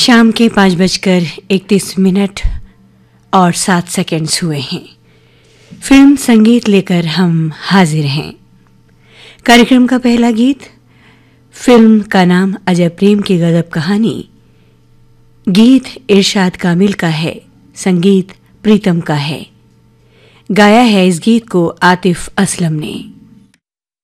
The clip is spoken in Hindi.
शाम के 5:31 और 7 सेकंड्स हुए हैं। फिल्म संगीत लेकर हम हाजिर हैं। कार्यक्रम का पहला गीत, फिल्म का नाम अजय प्रेम की गजब कहानी। गीत इरशाद कामिल का है, संगीत प्रीतम का है। गाया है इस गीत को आतिफ असलम ने।